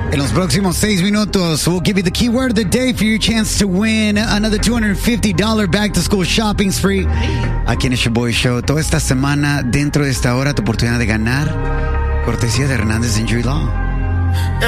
En los próximos 6 minutos, we'll give you the keyword of the day for your chance to win another $250 back-to-school shopping spree. Aquí en el Shaboy Show, toda esta semana, dentro de esta hora, tu oportunidad de ganar, cortesía de Hernández Injury Law.